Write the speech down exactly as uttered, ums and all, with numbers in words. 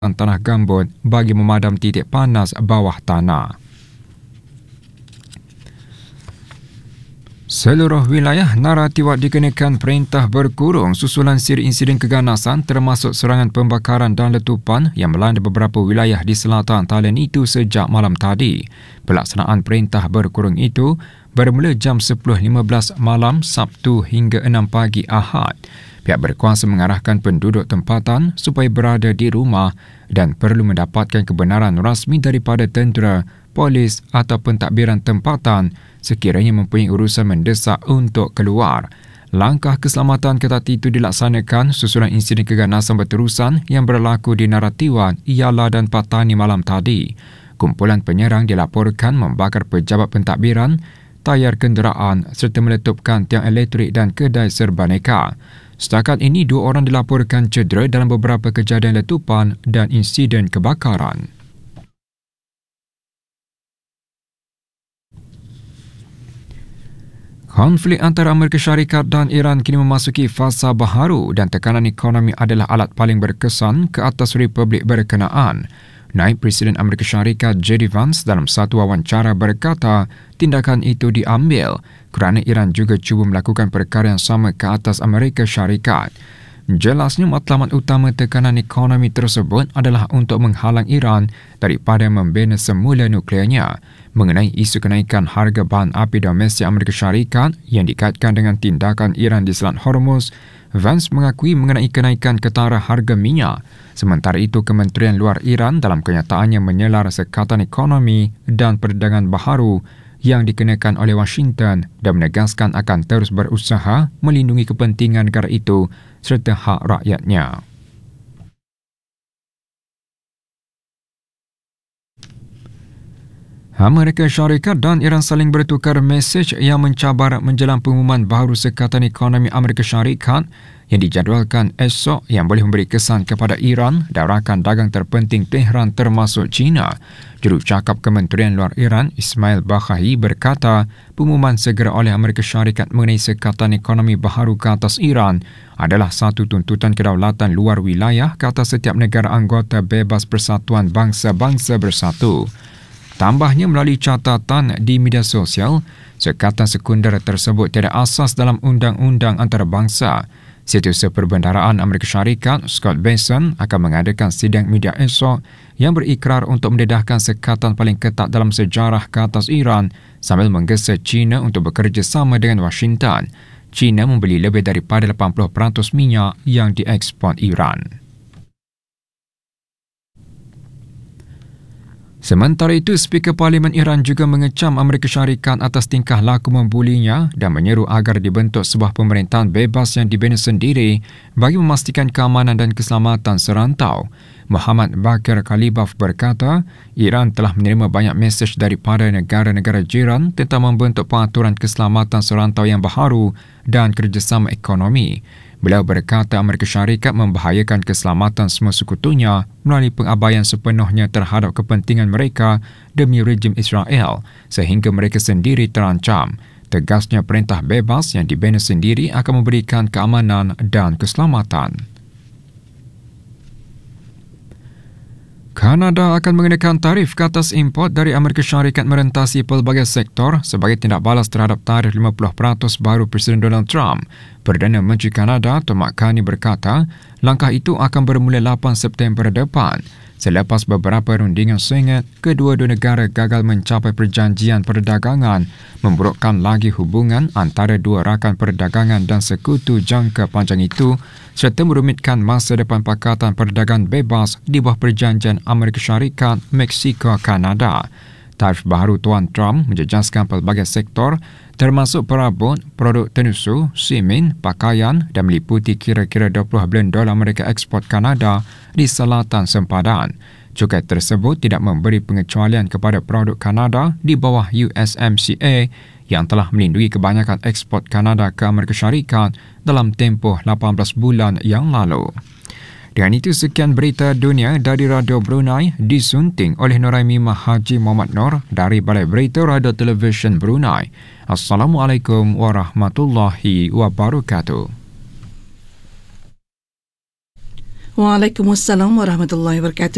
tanah gambut bagi memadam titik panas bawah tanah. Seluruh wilayah Narathiwat dikenakan perintah berkurung susulan siri insiden keganasan termasuk serangan pembakaran dan letupan yang melanda beberapa wilayah di selatan Thailand itu sejak malam tadi. Pelaksanaan perintah berkurung itu bermula jam sepuluh lima belas malam Sabtu hingga enam pagi Ahad. Pihak berkuasa mengarahkan penduduk tempatan supaya berada di rumah dan perlu mendapatkan kebenaran rasmi daripada tentera, polis atau pentadbiran tempatan sekiranya mempunyai urusan mendesak untuk keluar. Langkah keselamatan ketat itu dilaksanakan susulan insiden keganasan berterusan yang berlaku di Narathiwat, Yala dan Patani malam tadi. Kumpulan penyerang dilaporkan membakar pejabat pentadbiran, tayar kenderaan serta meletupkan tiang elektrik dan kedai serbaneka. Setakat ini, dua orang dilaporkan cedera dalam beberapa kejadian letupan dan insiden kebakaran. Konflik antara Amerika Syarikat dan Iran kini memasuki fasa baharu dan tekanan ekonomi adalah alat paling berkesan ke atas republik berkenaan. Naib Presiden Amerika Syarikat J D Vance dalam satu wawancara berkata tindakan itu diambil kerana Iran juga cuba melakukan perkara yang sama ke atas Amerika Syarikat. Jelasnya matlamat utama tekanan ekonomi tersebut adalah untuk menghalang Iran daripada membina semula nuklearnya. Mengenai isu kenaikan harga bahan api domestik Amerika Syarikat yang dikaitkan dengan tindakan Iran di Selat Hormuz, Vance mengakui mengenai kenaikan ketara harga minyak. Sementara itu, Kementerian Luar Iran dalam kenyataannya menyelar sekatan ekonomi dan perdagangan baharu yang dikenakan oleh Washington dan menegaskan akan terus berusaha melindungi kepentingan negara itu serta hak rakyatnya. Amerika Syarikat dan Iran saling bertukar mesej yang mencabar menjelang pengumuman baharu Sekatan Ekonomi Amerika Syarikat yang dijadualkan esok yang boleh memberi kesan kepada Iran dan rakan dagang terpenting Tehran termasuk China. Jurucakap Kementerian Luar Iran Ismail Bakhai berkata pengumuman segera oleh Amerika Syarikat mengenai Sekatan Ekonomi baharu ke atas Iran adalah satu tuntutan kedaulatan luar wilayah ke atas setiap negara anggota bebas Persatuan Bangsa-Bangsa Bersatu. Tambahnya, melalui catatan di media sosial, sekatan sekunder tersebut tiada asas dalam undang-undang antarabangsa. Setiausaha Perbendaraan Amerika Syarikat, Scott Bessent, akan mengadakan sidang media esok yang berikrar untuk mendedahkan sekatan paling ketat dalam sejarah ke atas Iran sambil menggesa China untuk bekerjasama dengan Washington. China membeli lebih daripada lapan puluh peratus minyak yang dieksport Iran. Sementara itu, Speaker Parlimen Iran juga mengecam Amerika Syarikat atas tingkah laku membulinya dan menyeru agar dibentuk sebuah pemerintahan bebas yang dibina sendiri bagi memastikan keamanan dan keselamatan serantau. Muhammad Bakir Kalibaf berkata, Iran telah menerima banyak mesej daripada negara-negara jiran tentang membentuk peraturan keselamatan serantau yang baharu dan kerjasama ekonomi. Beliau berkata Amerika Syarikat membahayakan keselamatan semua sekutunya melalui pengabaian sepenuhnya terhadap kepentingan mereka demi rejim Israel sehingga mereka sendiri terancam. Tegasnya, perintah bebas yang dibina sendiri akan memberikan keamanan dan keselamatan. Kanada akan mengenakan tarif ke atas import dari Amerika Syarikat merentasi pelbagai sektor sebagai tindak balas terhadap tarif lima puluh peratus baru Presiden Donald Trump. Perdana Menteri Kanada, Tom Carney berkata, langkah itu akan bermula lapan September depan. Selepas beberapa rundingan sengit, kedua-dua negara gagal mencapai perjanjian perdagangan, memburukkan lagi hubungan antara dua rakan perdagangan dan sekutu jangka panjang itu, serta merumitkan masa depan Pakatan Perdagangan Bebas di bawah perjanjian Amerika Syarikat, Meksiko, Kanada. Tarif baharu Tuan Trump menjejaskan pelbagai sektor termasuk perabot, produk tenusu, simen, pakaian dan meliputi kira-kira dua puluh bilion dolar Amerika ekspor Kanada di selatan sempadan. Cukai tersebut tidak memberi pengecualian kepada produk Kanada di bawah U S M C A yang telah melindungi kebanyakan ekspor Kanada ke Amerika Syarikat dalam tempoh lapan belas bulan yang lalu. Dengan itu, sekian berita dunia dari Radio Brunei disunting oleh Nuraimimah Haji Muhammad Nur dari Balai Berita Radio Televisyen Brunei. Assalamualaikum warahmatullahi wabarakatuh. Waalaikumsalam warahmatullahi wabarakatuh.